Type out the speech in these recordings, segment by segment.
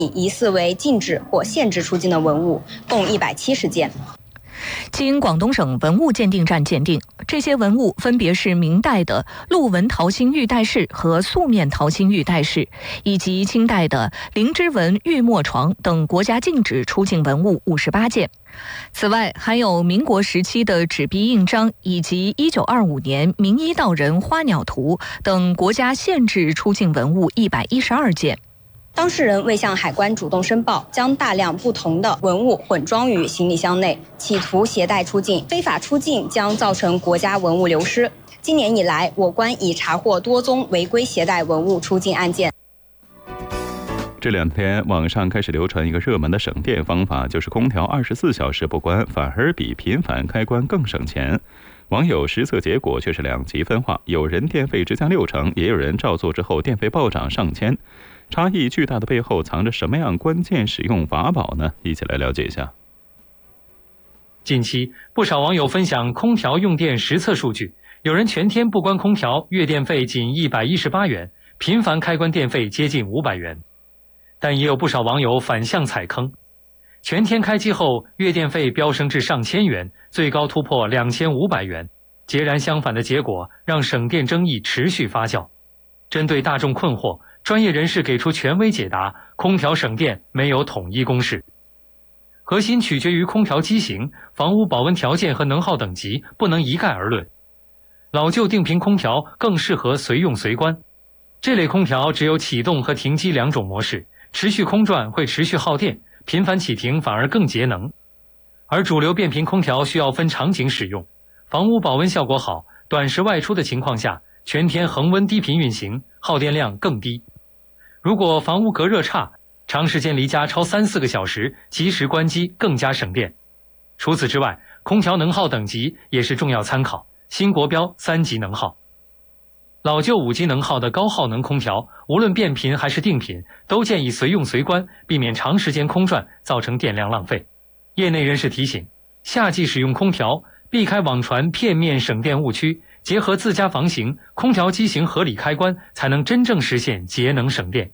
疑似为禁止或限制出境的文物，共170件。 经广东省文物鉴定站鉴定，这些文物分别是明代的鹿纹桃心玉带饰和素面桃心玉带饰，以及清代的灵芝纹玉墨床等国家禁止出境文物58件。此外，还有民国时期的纸币印章以及1925年明一道人花鸟图等国家限制出境文物112件。 当事人未向海关主动申报，将大量不同的文物混装于行李箱内，企图携带出境，非法出境将造成国家文物流失。今年以来，我关已查获多宗违规携带文物出境案件。 这两天，网上开始流传一个热门的省电方法，就是空调24小时不关，反而比频繁开关更省钱。网友实测结果却是两极分化，有人电费直降60%，也有人照做之后电费暴涨上千。差异巨大的背后藏着什么样关键使用法宝呢？一起来了解一下。 近期，不少网友分享空调用电实测数据，有人全天不关空调，月电费仅118元，频繁开关电费接近500元。但也有不少网友反向踩坑，全天开机后，月电费飙升至上千元，最高突破2500元。截然相反的结果让省电争议持续发酵。针对大众困惑，专业人士给出权威解答：空调省电没有统一公式，核心取决于空调机型、房屋保温条件和能耗等级，不能一概而论。老旧定频空调更适合随用随关，这类空调只有启动和停机两种模式，持续空转会持续耗电，频繁启停反而更节能。而主流变频空调需要分场景使用，房屋保温效果好，短时外出的情况下，全天恒温低频运行，耗电量更低。如果房屋隔热差，长时间离家超3-4个小时，及时关机更加省电。除此之外，空调能耗等级也是重要参考，新国标3级能耗。老旧5级能耗的高耗能空调，无论变频还是定频，都建议随用随关，避免长时间空转造成电量浪费。业内人士提醒，夏季使用空调，避开网传片面省电误区，结合自家房型、空调机型合理开关，才能真正实现节能省电。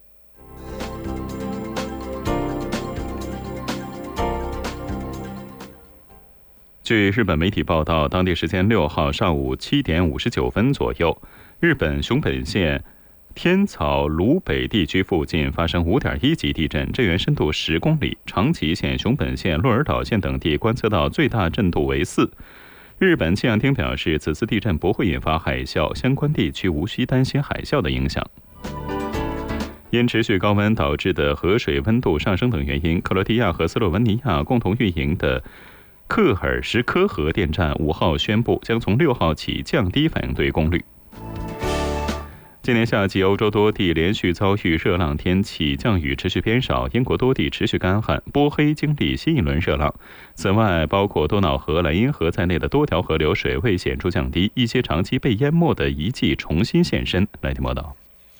据日本媒体报道，当地时间6号上午7点59分左右，日本熊本县天草芦北地区附近发生5.1级地震，震源深度10公里，长崎县、熊本县、鹿儿岛县等地观测到最大震度为4。日本气象厅表示，此次地震不会引发海啸，相关地区无需担心海啸的影响。因持续高温导致的河水温度上升等原因，克罗地亚和斯洛文尼亚共同运营的克尔什科核电站5号宣布，将从6号起降低反应堆功率。今年夏季，欧洲多地连续遭遇热浪天气，降雨持续偏少，英国多地持续干旱，波黑经历新一轮热浪。此外，包括多瑙河、莱茵河在内的多条河流水位显著降低，一些长期被淹没的遗迹重新现身。来听报道。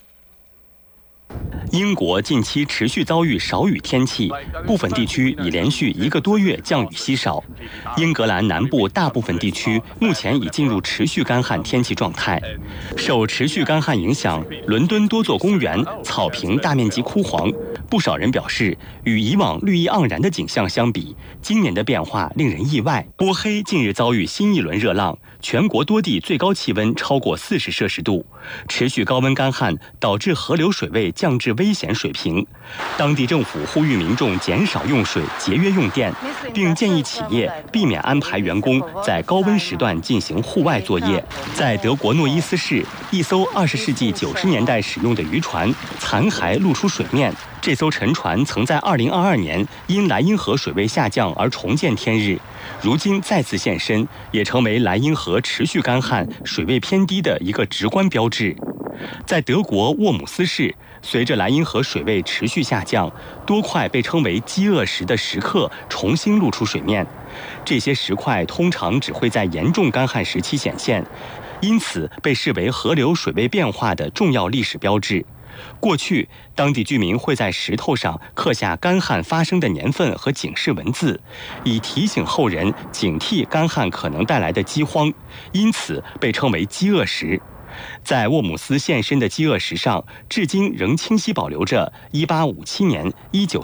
英国近期持续遭遇少雨天气，部分地区已连续1个多月降雨稀少。英格兰南部大部分地区目前已进入持续干旱天气状态。受持续干旱影响，伦敦多座公园草坪大面积枯黄。不少人表示，与以往绿意盎然的景象相比，今年的变化令人意外。波黑近日遭遇新一轮热浪，全国多地最高气温超过40摄氏度。持续高温干旱导致河流水位降至危险水平，当地政府呼吁民众减少用水、节约用电，并建议企业避免安排员工在高温时段进行户外作业。在德国诺伊斯市，一艘20世纪90年代使用的渔船残骸露出水面。这艘沉船曾在2022年因莱茵河水位下降而重见天日，如今再次现身，也成为莱茵河持续干旱、水位偏低的一个直观标志。在德国沃姆斯市，随着莱茵河水位持续下降，多块被称为饥饿石的石刻重新露出水面。这些石块通常只会在严重干旱时期显现，因此被视为河流水位变化的重要历史标志。过去，当地居民会在石头上刻下干旱发生的年份和警示文字，以提醒后人警惕干旱可能带来的饥荒，因此被称为饥饿石。在沃姆斯现身的饥饿石上，至今仍清晰保留着1857年、19